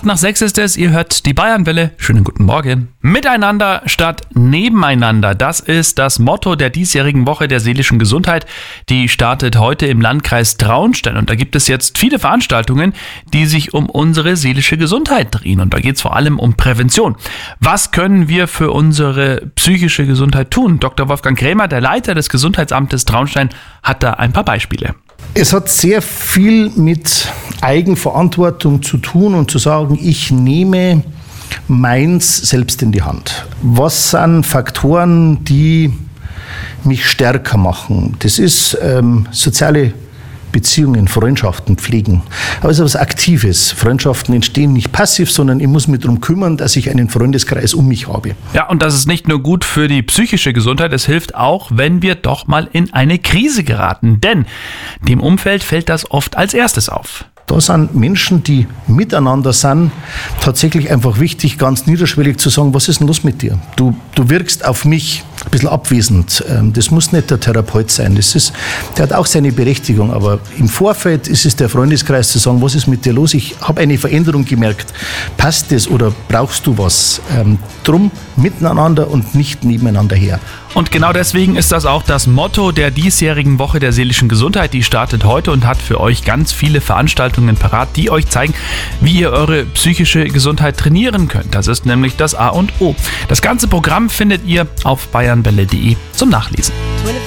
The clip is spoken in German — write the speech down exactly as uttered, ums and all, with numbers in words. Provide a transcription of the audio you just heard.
Acht nach sechs ist es, ihr hört die Bayernwelle. Schönen guten Morgen. Miteinander statt nebeneinander, das ist das Motto der diesjährigen Woche der seelischen Gesundheit. Die startet heute im Landkreis Traunstein und da gibt es jetzt viele Veranstaltungen, die sich um unsere seelische Gesundheit drehen und da geht es vor allem um Prävention. Was können wir für unsere psychische Gesundheit tun? Doktor Wolfgang Krämer, der Leiter des Gesundheitsamtes Traunstein, hat da ein paar Beispiele. Es hat sehr viel mit Eigenverantwortung zu tun und zu sagen, ich nehme meins selbst in die Hand. Was sind Faktoren, die mich stärker machen? Das ist ähm, soziale Beziehungen, Freundschaften pflegen. Aber es ist etwas Aktives. Freundschaften entstehen nicht passiv, sondern ich muss mich darum kümmern, dass ich einen Freundeskreis um mich habe. Ja, und das ist nicht nur gut für die psychische Gesundheit, es hilft auch, wenn wir doch mal in eine Krise geraten. Denn dem Umfeld fällt das oft als erstes auf. Da sind Menschen, die miteinander sind, tatsächlich einfach wichtig, ganz niederschwellig zu sagen, was ist denn los mit dir? Du, du wirkst auf mich ein bisschen abwesend. Das muss nicht der Therapeut sein. Das ist, der hat auch seine Berechtigung. Aber im Vorfeld ist es der Freundeskreis zu sagen, was ist mit dir los? Ich habe eine Veränderung gemerkt. Passt das oder brauchst du was? Ähm, drum miteinander und nicht nebeneinander her. Und genau deswegen ist das auch das Motto der diesjährigen Woche der seelischen Gesundheit. Die startet heute und hat für euch ganz viele Veranstaltungen parat, die euch zeigen, wie ihr eure psychische Gesundheit trainieren könnt. Das ist nämlich das A und O. Das ganze Programm findet ihr auf bayernwelle punkt de zum Nachlesen.